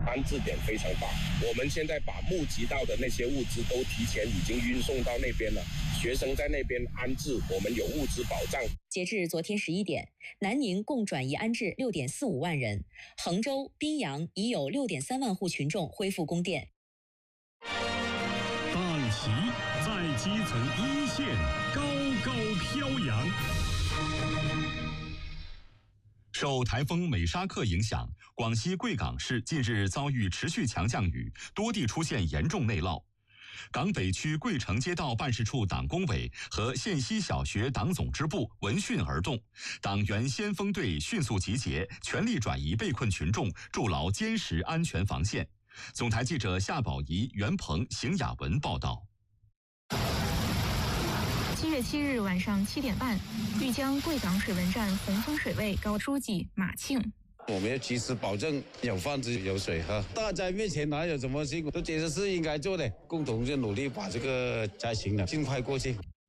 安置点非常大。我们现在把募集到的那些物资都提前已经运送到那边了，学生在那边安置，我们有物资保障。 截至昨天11点，南宁共转移安置6.45万人，衡州、宾阳已有6.3万户群众恢复供电。 党旗在基层一线高高飘扬。受台风美沙克影响，广西贵港市近日遭遇持续强降雨，多地出现严重内涝。港北区桂城街道办事处党工委和县西小学党总支部闻讯而动，党员先锋队迅速集结，全力转移被困群众，筑牢坚实安全防线。总台记者夏宝仪、袁鹏、邢雅文报道。 7月7日晚上7点半，豫江贵港水文站洪峰水位高书记马庆。 我们要及时保证有饭吃有水喝，大灾面前哪有什么辛苦，都觉得是应该做的，共同就努力把这个灾情呢尽快过去。